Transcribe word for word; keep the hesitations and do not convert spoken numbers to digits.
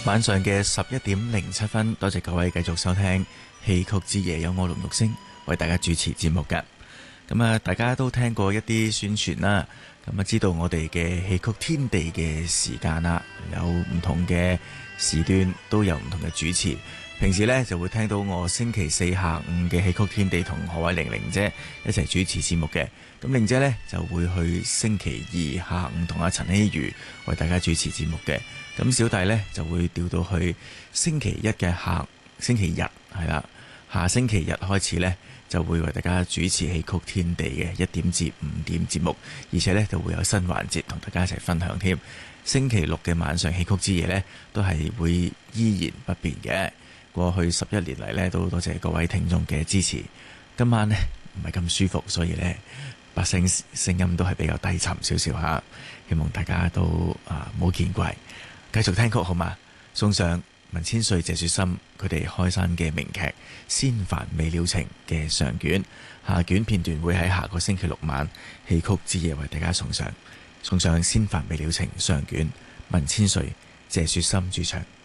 晚上嘅十一點零七分，多謝各位繼續收聽戲曲之夜，有我龍玉星為大家主持節目嘅。咁啊，大家都聽過一啲宣傳啦，咁啊知道我哋嘅戲曲天地嘅時間啦，有唔同嘅時段都有唔同嘅主持。平時呢就會聽到我星期四下午嘅戲曲天地同何偉玲玲姐一齊主持節目嘅。咁玲姐呢就會去星期二下午同阿陳希瑜為大家主持節目嘅。咁小弟呢就會調到去星期一嘅下星期日係啦，下星期日開始呢，就會為大家主持戲曲天地嘅一點至五點節目，而且呢就會有新環節同大家一齊分享添。星期六嘅晚上戲曲之夜呢，都係會依然不變嘅。過去十一年嚟呢，都多謝各位聽眾嘅支持。今晚呢，唔係咁舒服，所以呢把聲聲音都係比較低沉少少嚇，希望大家都啊唔好見怪。繼續聽曲好嘛？送上文千歲、謝雪心佢哋開山嘅名劇《仙凡未了情》嘅上卷，下卷片段會喺下個星期六晚戲曲之夜為大家送上。送上《仙凡未了情》上卷，文千歲、謝雪心主唱。